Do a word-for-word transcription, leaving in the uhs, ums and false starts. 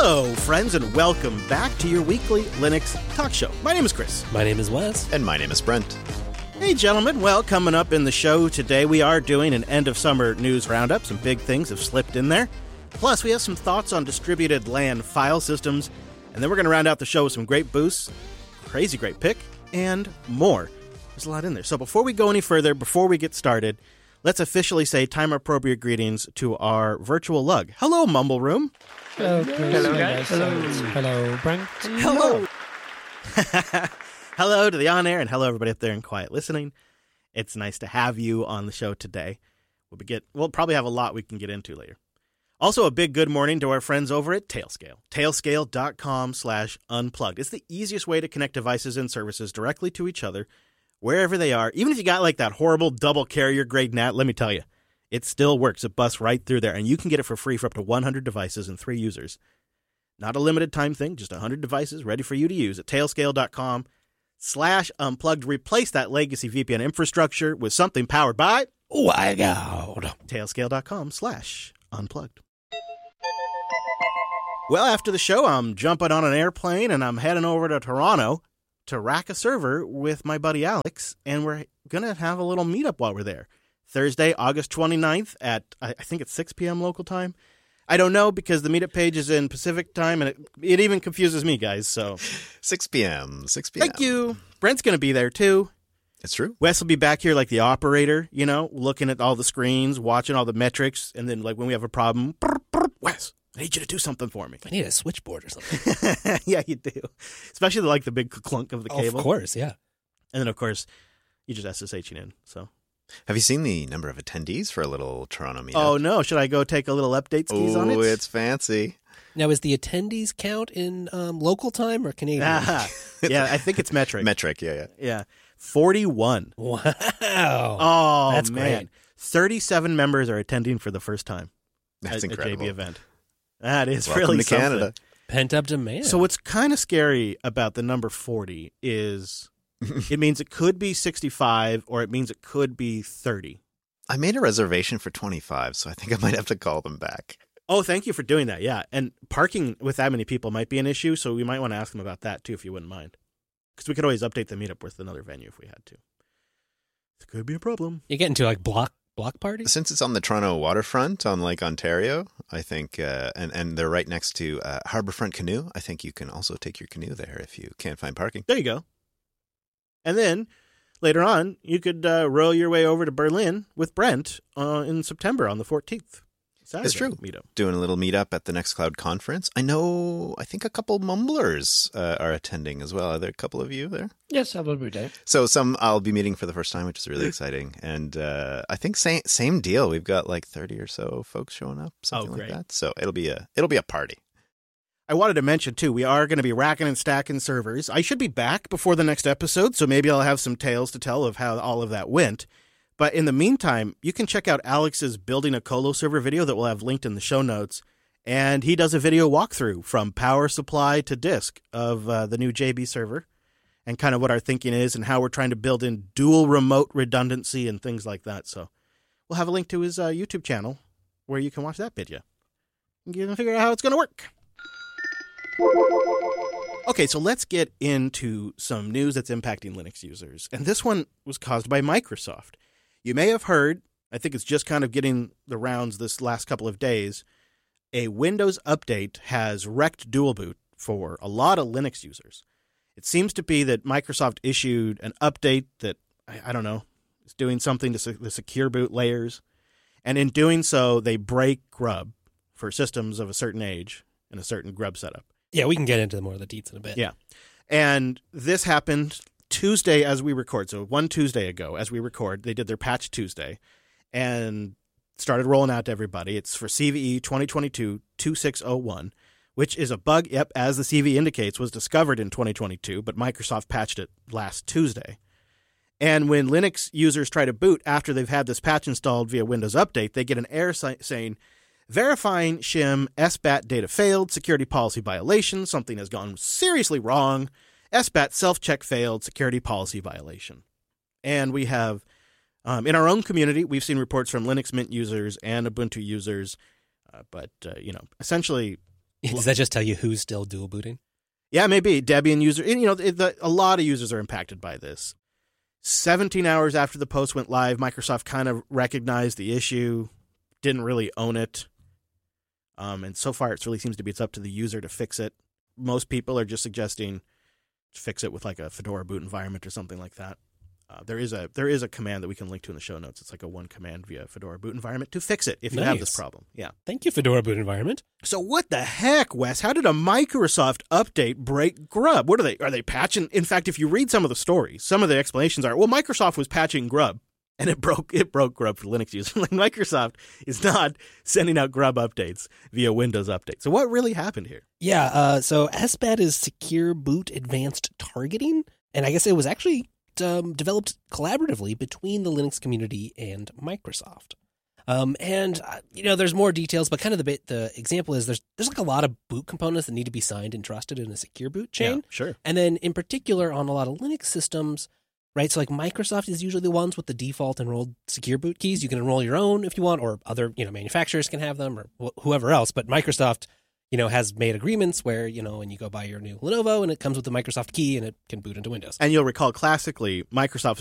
Hello, friends, and welcome back to your weekly Linux talk show. My name is Chris. My name is Wes. And my name is Brent. Hey, gentlemen. Well, coming up in the show today, we are doing an end-of-summer news roundup. Some big things have slipped in there. Plus, we have some thoughts on distributed LAN file systems. And then we're going to round out the show with some great boosts, crazy great pick, and more. There's a lot in there. So before we go any further, before we get started, let's officially say time-appropriate greetings to our virtual lug. Hello, Mumble Room. Hello, Chris. Hello, guys. Hello, hello Brent. Hello. Hello to the on-air, and hello, everybody up there in quiet listening. It's nice to have you on the show today. We'll, be get, we'll probably have a lot we can get into later. Also, a big good morning to our friends over at Tailscale. Tailscale.com slash unplugged. It's the easiest way to connect devices and services directly to each other, wherever they are. Even if you got like that horrible double carrier grade N A T, let me tell you, it still works. It busts right through there, and you can get it for free for up to one hundred devices and three users. Not a limited time thing, just one hundred devices ready for you to use at tailscale.com slash unplugged. Replace that legacy V P N infrastructure with something powered by WireGuard. Tailscale.com slash unplugged. Well, after the show, I'm jumping on an airplane, and I'm heading over to Toronto to rack a server with my buddy Alex, and we're going to have a little meetup while we're there. Thursday, August twenty-ninth at, I think it's six p.m. local time. I don't know because the meetup page is in Pacific time, and it, it even confuses me, guys. So six p.m., six p.m. Thank you. Brent's going to be there, too. It's true. Wes will be back here like the operator, you know, looking at all the screens, watching all the metrics, and then like when we have a problem, brr, brr, Wes, I need you to do something for me. I need a switchboard or something. Yeah, you do. Especially like the big clunk of the cable. Of course, yeah. And then, of course, you just S S H in, so. Have you seen the number of attendees for a little Toronto meetup? Oh, no. Should I go take a little update skis oh, on it? Oh, it's fancy. Now, is the attendees count in um, local time or Canadian? Ah, yeah, I think it's metric. Metric, yeah, yeah. Yeah. forty-one. Wow. Oh, That's man. great. thirty-seven members are attending for the first time. That's at incredible. a J B event. That is Welcome really to something. Canada. Pent-up demand. So what's kind of scary about the number forty is it means it could be sixty-five or it means it could be thirty. I made a reservation for twenty-five, so I think I might have to call them back. Oh, thank you for doing that. Yeah. And parking with that many people might be an issue, so we might want to ask them about that too if you wouldn't mind. Because we could always update the meetup with another venue if we had to. It could be a problem. You get into like block block parties? Since it's on the Toronto waterfront on Lake Ontario, I think, uh, and, and they're right next to uh, Harbourfront Canoe, I think you can also take your canoe there if you can't find parking. There you go. And then later on, you could uh, row your way over to Berlin with Brent uh, in September on the fourteenth. Saturday It's true. Meetup. Doing a little meetup at the Nextcloud conference. I know, I think a couple Mumblers uh, are attending as well. Are there a couple of you there? Yes, I will be there. So some I'll be meeting for the first time, which is really exciting. And uh, I think same same deal. We've got like thirty or so folks showing up, something Oh, like great. that. So it'll be a it'll be a party. I wanted to mention, too, we are going to be racking and stacking servers. I should be back before the next episode, so maybe I'll have some tales to tell of how all of that went. But in the meantime, you can check out Alex's Building a Colo server video that we'll have linked in the show notes. And he does a video walkthrough from power supply to disk of uh, the new J B server and kind of what our thinking is and how we're trying to build in dual remote redundancy and things like that. So we'll have a link to his uh, YouTube channel where you can watch that video and get to figure out how it's going to work. Okay, so let's get into some news that's impacting Linux users. And this one was caused by Microsoft. You may have heard, I think it's just kind of getting the rounds this last couple of days, a Windows update has wrecked dual boot for a lot of Linux users. It seems to be that Microsoft issued an update that, I, I don't know, is doing something to se- the secure boot layers. And in doing so, they break grub for systems of a certain age and a certain grub setup. Yeah, we can get into more of the deets in a bit. Yeah. And this happened Tuesday as we record. So one Tuesday ago as we record, they did their patch Tuesday and started rolling out to everybody. It's for C V E twenty twenty-two dash twenty-six oh one, which is a bug, yep, as the C V indicates, was discovered in twenty twenty-two, but Microsoft patched it last Tuesday. And when Linux users try to boot after they've had this patch installed via Windows Update, they get an error si- saying, verifying shim S B A T data failed, security policy violation, something has gone seriously wrong, S B A T self-check failed, security policy violation. And we have, um, in our own community, we've seen reports from Linux Mint users and Ubuntu users, uh, but, uh, you know, essentially Does that just tell you who's still dual booting? Yeah, maybe Debian user. You know, it, the, a lot of users are impacted by this. seventeen hours after the post went live, Microsoft kind of recognized the issue, didn't really own it. Um, and so far, it really seems to be it's up to the user to fix it. Most people are just suggesting fix it with like a Fedora boot environment or something like that. Uh, there is a there is a command that we can link to in the show notes. It's like a one command via Fedora boot environment to fix it if you Nice. have this problem. Yeah. Thank you, Fedora boot environment. So what the heck, Wes? How did a Microsoft update break Grub? What are they? Are they patching? In fact, if you read some of the stories, some of the explanations are, well, Microsoft was patching Grub, and it broke it broke Grub for Linux users. Like Microsoft is not sending out Grub updates via Windows Update. So what really happened here? Yeah, uh, so S B A T is Secure Boot Advanced Targeting, and I guess it was actually um, developed collaboratively between the Linux community and Microsoft. Um, and uh, you know, there's more details, but kind of the bit, the example is there's there's like a lot of boot components that need to be signed and trusted in a secure boot chain. Yeah, sure. And then in particular on a lot of Linux systems, right? So like Microsoft is usually the ones with the default enrolled secure boot keys. You can enroll your own if you want, or other, you know, manufacturers can have them, or wh- whoever else. But Microsoft, you know, has made agreements where, you know, when you go buy your new Lenovo and it comes with the Microsoft key and it can boot into Windows. And you'll recall classically, Microsoft